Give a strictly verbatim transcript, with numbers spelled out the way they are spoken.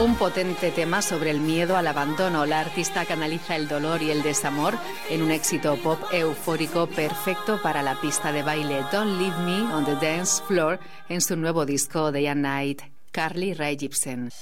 Un potente tema sobre el miedo al abandono. La artista canaliza el dolor y el desamor en un éxito pop eufórico perfecto para la pista de baile. Don't Leave Me on the Dance Floor en su nuevo disco Day and Night. Carly Rae Jepsen.